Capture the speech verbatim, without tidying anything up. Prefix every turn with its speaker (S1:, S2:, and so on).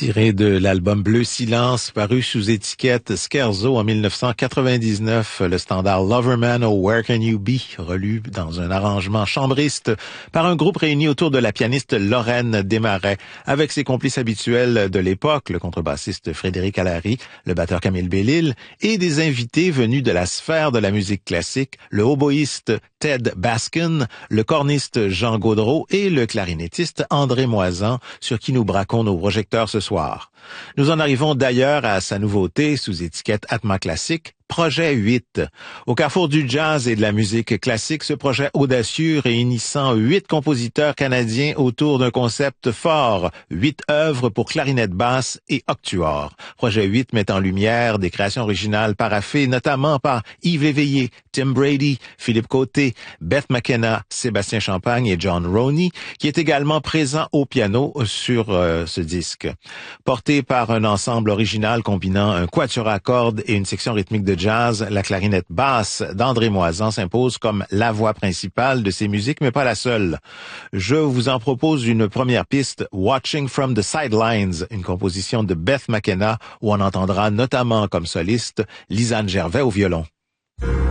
S1: Tiré de l'album Bleu Silence, paru sous étiquette Scherzo en mille neuf cent quatre-vingt-dix-neuf, le standard Loverman, Oh Where Can You Be, relu dans un arrangement chambriste par un groupe réuni autour de la pianiste Lorraine Desmarais, avec ses complices habituels de l'époque, le contrebassiste Frédéric Allary, le batteur Camille Bellil, et des invités venus de la sphère de la musique classique, le oboïste Ted Baskin, le corniste Jean Gaudreau et le clarinettiste André Moisan, sur qui nous braquons nos projecteurs ce soir. Nous en arrivons d'ailleurs à sa nouveauté sous étiquette Atma Classique, Projet huit. Au carrefour du jazz et de la musique classique, ce projet audacieux réunissant huit compositeurs canadiens autour d'un concept fort, huit œuvres pour clarinette basse et octuor. Projet huit met en lumière des créations originales paraphées notamment par Yves Léveillé, Tim Brady, Philippe Côté, Beth McKenna, Sébastien Champagne et John Roney, qui est également présent au piano sur euh, ce disque. Porté par un ensemble original combinant un quatuor à cordes et une section rythmique de jazz, la clarinette basse d'André Moisan s'impose comme la voix principale de ces musiques, mais pas la seule. Je vous en propose une première piste, Watching from the Sidelines, une composition de Beth McKenna, où on entendra notamment comme soliste Lisanne Gervais au violon.